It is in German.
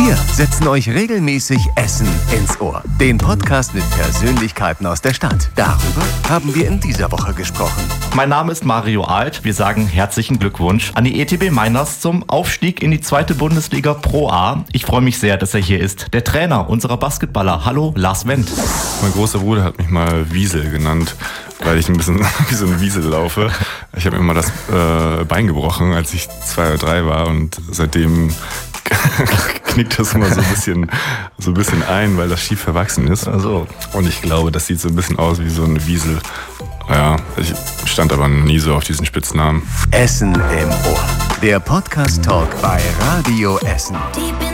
Wir setzen euch regelmäßig Essen ins Ohr. Den Podcast mit Persönlichkeiten aus der Stadt. Darüber haben wir in dieser Woche gesprochen. Mein Name ist Mario Alt. Wir sagen herzlichen Glückwunsch an die ETB Mainers zum Aufstieg in die 2. Bundesliga Pro A. Ich freue mich sehr, dass er hier ist. Der Trainer unserer Basketballer. Hallo, Lars Wendt. Mein großer Bruder hat mich mal Wiesel genannt, weil ich ein bisschen wie so eine Wiesel laufe. Ich habe mir mal das Bein gebrochen, als ich 2 oder 3 war, und seitdem knickt das immer so ein bisschen ein, weil das schief verwachsen ist. Also. Und ich glaube, das sieht so ein bisschen aus wie so eine Wiesel. Ja, ich stand aber nie so auf diesen Spitznamen. Essen im Ohr. Der Podcast-Talk bei Radio Essen.